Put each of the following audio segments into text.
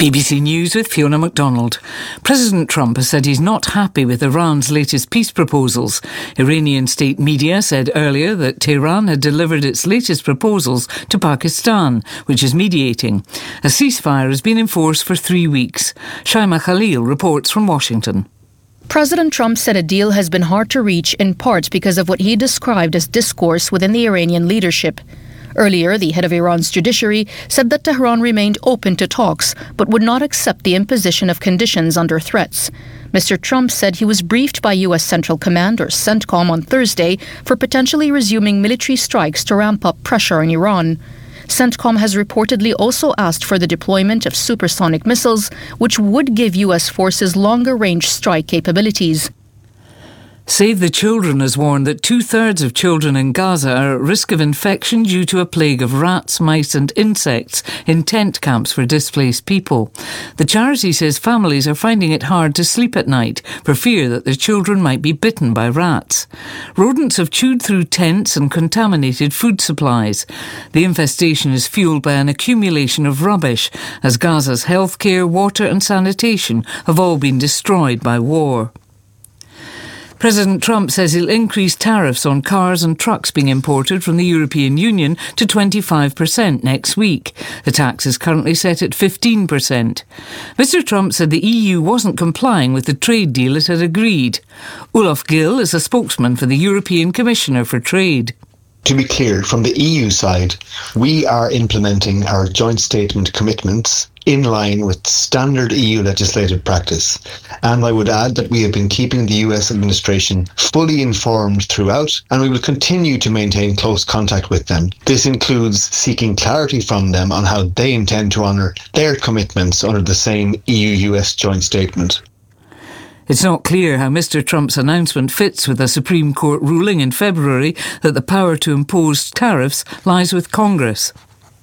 BBC News with Fiona MacDonald. President Trump has said he's not happy with Iran's latest peace proposals. Iranian state media said earlier that Tehran had delivered its latest proposals to Pakistan, which is mediating. A ceasefire has been in force for 3 weeks. Shaima Khalil reports from Washington. President Trump said a deal has been hard to reach in part because of what he described as discourse within the Iranian leadership. Earlier, the head of Iran's judiciary said that Tehran remained open to talks but would not accept the imposition of conditions under threats. Mr. Trump said he was briefed by U.S. Central Command, or CENTCOM, on Thursday for potentially resuming military strikes to ramp up pressure on Iran. CENTCOM has reportedly also asked for the deployment of supersonic missiles, which would give U.S. forces longer-range strike capabilities. Save the Children has warned that 2/3 of children in Gaza are at risk of infection due to a plague of rats, mice and insects in tent camps for displaced people. The charity says families are finding it hard to sleep at night for fear that their children might be bitten by rats. Rodents have chewed through tents and contaminated food supplies. The infestation is fuelled by an accumulation of rubbish, as Gaza's healthcare, water and sanitation have all been destroyed by war. President Trump says he'll increase tariffs on cars and trucks being imported from the European Union to 25% next week. The tax is currently set at 15%. Mr. Trump said the EU wasn't complying with the trade deal it had agreed. Olaf Gill is a spokesman for the European Commissioner for Trade. To be clear, from the EU side, we are implementing our joint statement commitments in line with standard EU legislative practice. And I would add that we have been keeping the US administration fully informed throughout, and we will continue to maintain close contact with them. This includes seeking clarity from them on how they intend to honour their commitments under the same EU-US joint statement. It's not clear how Mr. Trump's announcement fits with a Supreme Court ruling in February that the power to impose tariffs lies with Congress.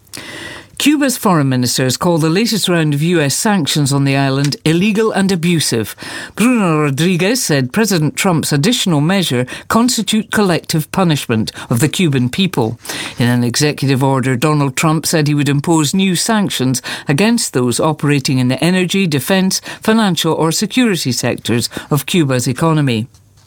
Cuba's foreign minister has called the latest round of US sanctions on the island illegal and abusive. Bruno Rodriguez said President Trump's additional measure constitute collective punishment of the Cuban people. In an executive order, Donald Trump said he would impose new sanctions against those operating in the energy, defence, financial or security sectors of Cuba's economy.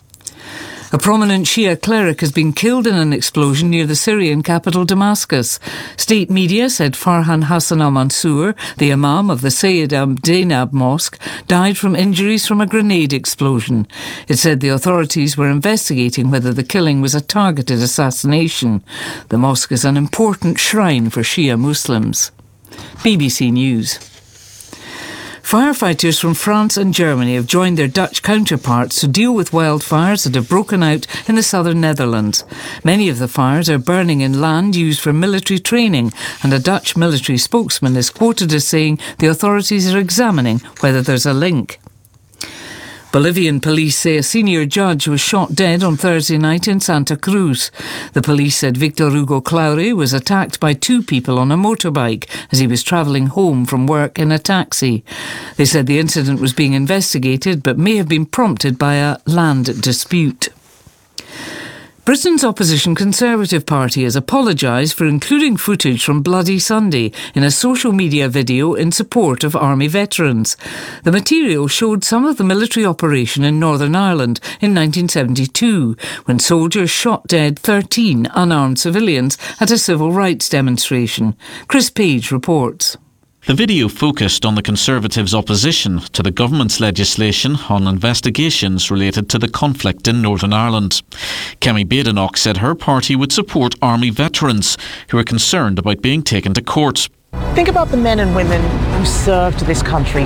A prominent Shia cleric has been killed in an explosion near the Syrian capital Damascus. State media said Farhan Hassan al-Mansour, the imam of the Sayyid Zainab Mosque, died from injuries from a grenade explosion. It said the authorities were investigating whether the killing was a targeted assassination. The mosque is an important shrine for Shia Muslims. BBC News. Firefighters from France and Germany have joined their Dutch counterparts to deal with wildfires that have broken out in the southern Netherlands. Many of the fires are burning in land used for military training, and a Dutch military spokesman is quoted as saying the authorities are examining whether there's a link. Bolivian police say a senior judge was shot dead on Thursday night in Santa Cruz. The police said Victor Hugo Claure was attacked by 2 people on a motorbike as he was travelling home from work in a taxi. They said the incident was being investigated but may have been prompted by a land dispute. Britain's opposition Conservative Party has apologised for including footage from Bloody Sunday in a social media video in support of Army veterans. The material showed some of the military operation in Northern Ireland in 1972, when soldiers shot dead 13 unarmed civilians at a civil rights demonstration. Chris Page reports. The video focused on the Conservatives' opposition to the government's legislation on investigations related to the conflict in Northern Ireland. Kemi Badenoch said her party would support Army veterans who are concerned about being taken to court. Think about the men and women who served this country